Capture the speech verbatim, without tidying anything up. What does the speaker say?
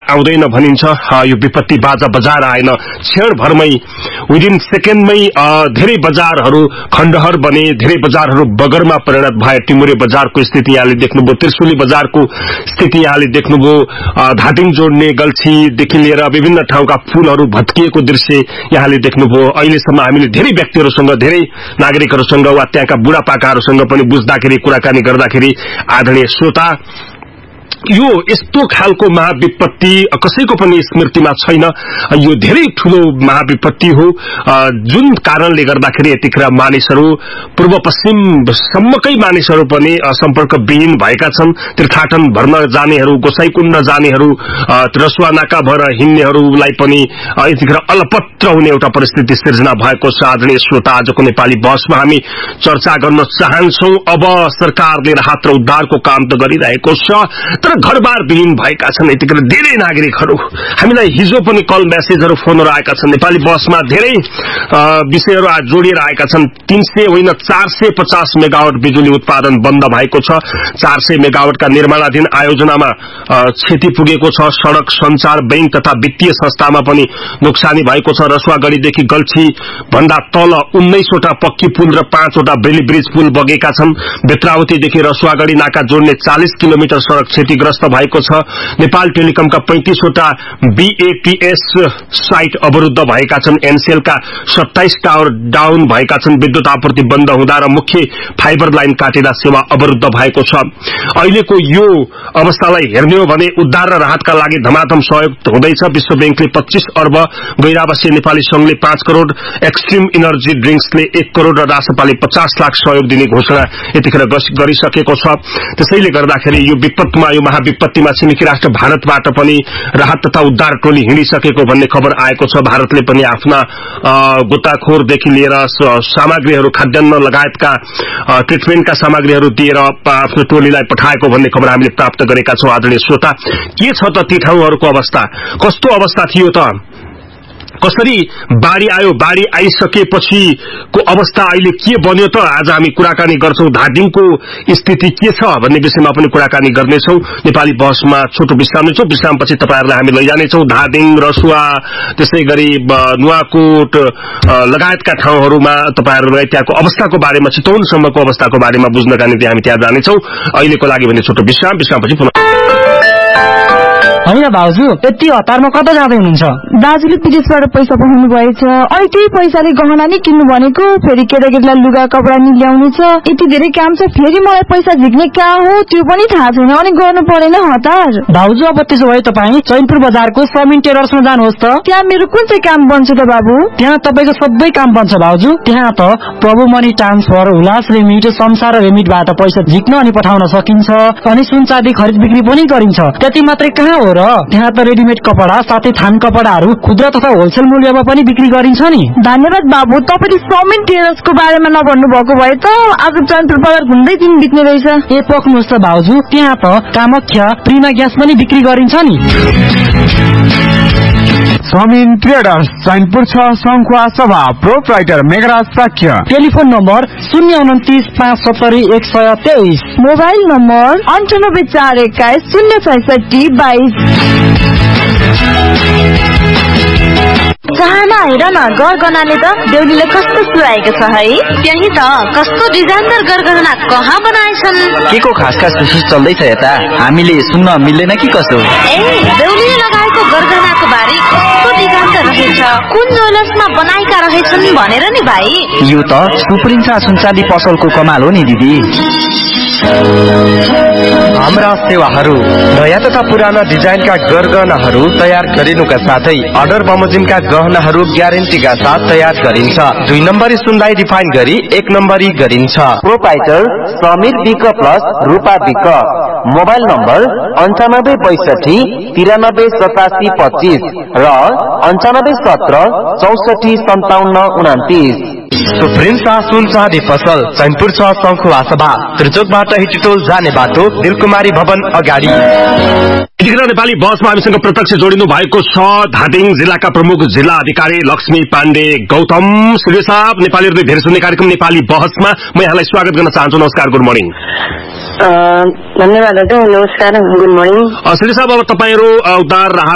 आउँदैन भनिन्छ। यो विपत्ति बाजा बजार आएन, क्षणभरमै विदिन सेकेन्डमै धेरै बजारहरू खण्डहर बने, धेरै बजारहरू बगरमा परिणत भए। टिमुरे बजारको स्थिति यहाँले देख्नुभयो, त्रिशुली बजारको स्थिति यहाँले देख्नुभयो, धादिङ जोड्ने गल्छीदेखि लिएर विभिन्न ठाउँका पुलहरू भत्किएको दृश्य यहाँले देख्नुभयो। अहिलेसम्म हामीले धेरै व्यक्तिहरूसँग, धेरै नागरिकहरूसँग वा त्यहाँका बुढापाकाहरूसँग पनि बुझ्दाखेरि, कुराकानी गर्दाखेरि आदरणीय श्रोता, यो यस्तो खालको महाविपत्ति कसैको पनि स्मृतिमा छैन। यो धेरै ठूलो महाविपत्ति हो जुन कारणले गर्दाखेरि यतिखेर मानिसहरू पूर्व पश्चिम सम्मकै मानिसहरू पनि सम्पर्क विहीन भएका छन्। तीर्थाटन भर्न जानेहरू, गोसाईकुण्ड जानेहरू, रसुवा नाका भएर हिँड्नेहरूलाई पनि यतिखेर अलपत्र हुने एउटा परिस्थिति सिर्जना भएको छ। आदरणीय श्रोता, आजको नेपाली बहसमा हामी चर्चा गर्न चाहन्छौं। अब सरकारले राहत र उद्धारको काम त गरिरहेको छ, तर घरबार विहीन भएका छन् यतिखेर धेरै नागरिकहरू। हामीलाई हिजो पनि कल मेसेजहरू फोनहरू आएका छन्। नेपाली बसमा धेरै विषयहरू आज जोडिएर आएका छन्। तीन सय होइन चार सय पचास मेगावाट बिजुली उत्पादन बन्द भएको छ। चार सय मेगावाटका निर्माणाधीन आयोजनामा क्षति पुगेको छ। सड़क, संचार, बैंक तथा वित्तीय संस्थामा पनि नोक्सानी भएको छ। रसुवागढ़ीदेखि गल्छी भन्दा तल उन्नाइसवटा पक्की पुल र पाँचवटा बेली ब्रिज पुल बगेका छन्। बेत्रावतीदेखि रसुवागढ़ी नाका जोड्ने चालीस किलोमिटर सड़क क्षतिग्रस्त भएको छ। नेपाल टेलिकमका पैंतीसवटा बीएपीएस साइट अवरुद्ध भएका छन्। एनसेलका सत्ताइस टावर डाउन भएका छन्। विद्युत आपूर्ति बन्द हुँदा र मुख्य फाइबर लाइन काटेर सेवा अवरुद्ध भएको छ। अहिलेको यो अवस्थालाई हेर्ने हो भने उद्धार र राहतका लागि धमाधम सहयोग हुँदैछ। विश्व बैंकले पच्चीस अर्ब, गैरावासीय नेपाली संघले पाँच करोड़, एक्सट्रीम इनर्जी ड्रिंक्सले एक करोड़ र रासपाले पचास लाख सहयोग दिने घोषणा यतिखेर गरिसकेको छ। त्यसैले गर्दाखेरि यो विपत्तिमा, यो महाविपत्तिमा छिमेकी राष्ट्र भारतबाट पनि राहत तथा उद्धार टोली हिँडिसकेको भन्ने खबर आएको छ। भारतले पनि आफ्ना गोताखोरदेखि लिएर सामग्रीहरू, खाद्यान्न लगायतका ट्रिटमेन्टका सामग्रीहरू दिएर आफ्नो टोलीलाई पठाएको भन्ने खबर हामीले प्राप्त गरेका छौं। आदरणीय श्रोता, के छ त ती ठाउँहरूको अवस्था? कस्तो अवस्था थियो त? कसरी बाढ़ी आयो? बाढ़ी आइसकेपछिको अवस्था अहिले के बन्यो त? आज हामी कुराकानी गर्छौं। धादिङको स्थिति के छ भन्ने विषयमा पनि कुराकानी गर्नेछौं। नेपाली बहसमा छोटो विश्राम लिन्छौं। विश्रामपछि तपाईहरुलाई हामी लैजानेछौं धादिङ, रसुवा, त्यसैगरी नुवाकोट लगायतका ठाउँहरूमा तपाईहरुलाई त्यहाँको अवस्थाको बारेमा, चितवनसम्मको अवस्थाको बारेमा बुझ्नका निम्ति हामी त्यहाँ जानेछौं। अहिलेको लागि भने छोटो विश्राम, विश्रामपछि पुनः होइन भाउजू, यति हतारमा कता जाँदै हुनुहुन्छ? दाजुले विदेशबाट पैसा पठाउनु भएछ। अनि त्यही पैसाले गहना नि किन्नु भनेको, फेरि केटाकेटीलाई लुगा कपडा नि ल्याउनु छ। यति धेरै काम छ, फेरि मलाई पैसा झिक्ने कहाँ हो त्यो पनि थाहा छैन। अनि गर्नु परेन हतार? भाउजू, अब त्यसो भए तपाईँ चैनपुर बजारको समिन टेलर्समा जानुहोस् त। त्यहाँ मेरो कुन चाहिँ काम बन्छ त बाबु? त्यहाँ तपाईँको सबै काम बन्छ भाउजू। त्यहाँ त प्रभु मनी ट्रान्सफर, उल्लास रेमिट, संसार रेमिटबाट पैसा झिक्न अनि पठाउन सकिन्छ। अनि सुन चाँदी खरिद बिक्री पनि गरिन्छ। त्यति मात्रै कहाँ हो र, त्यहाँ त रेडिमेड कपडा साथै थान कपडाहरू खुद्रा तथा होलसेल मूल्यमा पनि बिक्री गरिन्छ नि। धन्यवाद बाबु, तपाईले समिन टेलर्सको बारेमा नभन्नु भएको भए त आज चैनपुर बजार घुम्दै दिन बित्ने रहेछ। ए पक्नुस् त भाउजू, त्यहाँ त कामख्या प्रिमा ग्यास पनि बिक्री गरिन्छ नि। समिन ट्रेडर्स, चैनपुर छ, सङ्खुवा सभा, proprietor Meghraj Shakya. Telephone number शून्य उन्तिस पाँच सत्तरी एक सय तेइस। मोबाइल नम्बर अन्ठानब्बे चार एक्काइस शून्य छैसठी बाइस। चाहना हेर न, गरगहनाले त देउलीले कस्तो सुहाएको छ है। त्यही त, कस्तो डिजाइनर गरगहना कहाँ बनाएछन्? के को खास खास विशेष चल्दैछ यता? हामीले सुन्न मिल्दैन कि कसो? ए, देउलीले लगाएको गरगहनाको बारे कस्तो डिजाइनर रहेछ, कुन ज्वेलर्समा बनाएका रहेछन् भनेर नि भाइ। यो त सुप्रिन्सा सुनचाँदी पसलको कमाल हो नि दिदी। हाम्रा सेवाहरू नयाँ तथा पुराना डिजाइनका गरगहनाहरू तयार गरिनुका साथै अर्डर बमोजिमका गहनाहरू ग्यारेन्टीका साथ तयार गरिन्छ। दुई नम्बरी सुनलाई रिफाइन गरी एक नम्बरी गरिन्छ। प्रोप्राइटर समीर बिक प्लस रूपा बिक। मोबाइल नम्बर अन्ठानब्बे बैसठी तिरानब्बे सतासी पच्चीस र अन्ठानब्बे सत्र चौसठी सन्ताउन्न उनातिस। सुप्रिन्सा सुन चाँदी पसल, चैनपुर छ, सङ्खुवा सभा, त्रिचोकबाट हिटिटोल जाने बाटो, दिलकुमारी भवन अगाडि। यतिखेर नेपाली बसमा हामीसँग प्रत्यक्ष जोडिनु भएको छ धादिङ जिल्लाका प्रमुख जिल्ला अधिकारी लक्ष्मी पाण्डे गौतम। श्री साहब, नेपालीहरु धेरै सुन्ने कार्यक्रम नेपाली बहसमा म यहाँलाई स्वागत गर्न चाहन्छु। नमस्कार, गुड मर्निङ। धन्यवाद। नमस्कार, गुड मर्निङ। श्री साहब, अब तपाईहरु उद्धार राहत